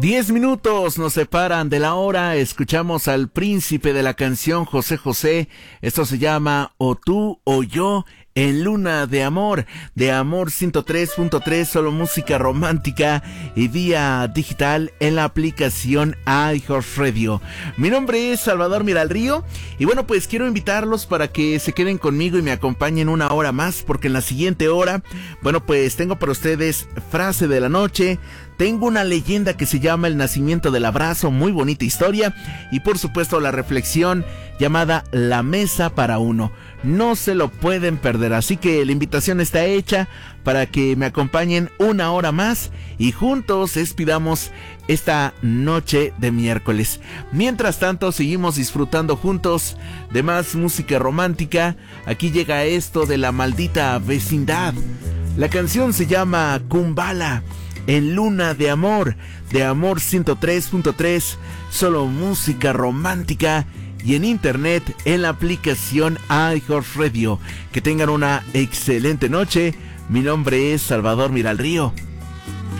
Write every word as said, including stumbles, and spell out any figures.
Diez minutos nos separan de la hora. Escuchamos al príncipe de la canción, José José. Esto se llama O tú o yo en Luna de Amor, de Amor ciento tres punto tres, solo música romántica y vía digital en la aplicación iHeartRadio. Mi nombre es Salvador Miralrío y bueno, pues quiero invitarlos para que se queden conmigo y me acompañen una hora más, porque en la siguiente hora, bueno, pues tengo para ustedes frase de la noche. Tengo una leyenda que se llama El nacimiento del abrazo, muy bonita historia, y por supuesto la reflexión llamada La mesa para uno. No se lo pueden perder, así que la invitación está hecha para que me acompañen una hora más y juntos despidamos esta noche de miércoles. Mientras tanto, seguimos disfrutando juntos de más música romántica. Aquí llega esto de La Maldita Vecindad. La canción se llama Kumbala, en Luna de Amor, de Amor ciento tres punto tres, solo música romántica, y en internet en la aplicación iHeartRadio. Que tengan una excelente noche. Mi nombre es Salvador Miralrío.